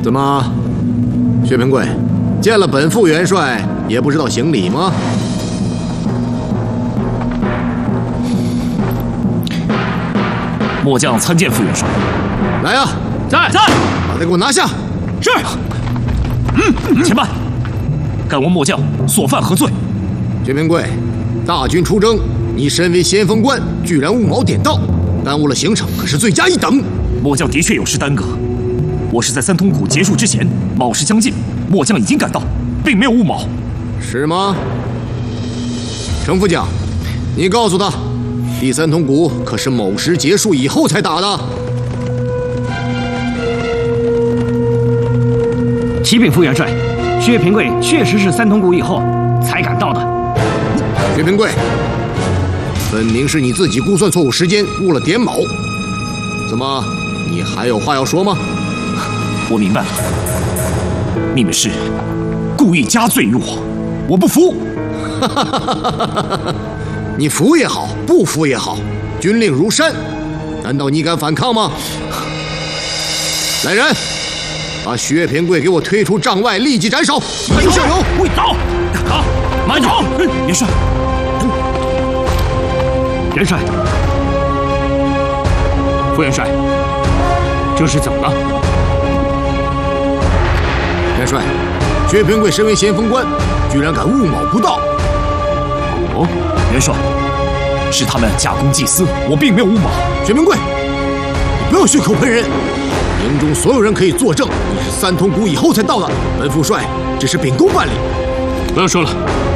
怎么，薛平贵，见了本副元帅也不知道行礼吗？ 末将参见副元帅。 来呀！ 在， 把他给我拿下！ 是。且慢，敢问末将所犯何罪？ 薛平贵，大军出征，你身为先锋官，居然误谋点到，耽误了行程，可是罪加一等。 末将的确有失耽搁，我是在三通谷结束之前，卯时将近，末将已经赶到，并没有误谋。 是吗？程副将，你告诉他，第三通谷可是卯时结束以后才打的。 启禀副元帅，薛平贵确实是三通谷以后才赶到的。 薛平贵，分明是你自己估算错误时间，误了点卯。怎么，你还有话要说吗？ 我明白了，你们是故意加罪于我，我不服。 你服也好，不服也好，军令如山，难道你敢反抗吗？来人，把薛平贵给我推出帐外，立即斩首！快向油！ 喂，走！好，慢着！元帅， 元帅， 副元帅，这是怎么了？ 元帅，薛平贵身为先锋官，居然敢误卯不到。 哦，元帅，是他们假公济私，我并没有误谋。 薛平贵，你不要血口喷人。营中所有人可以作证，你是三通谷以后才到的。本副帅只是秉公办理。 不要说了，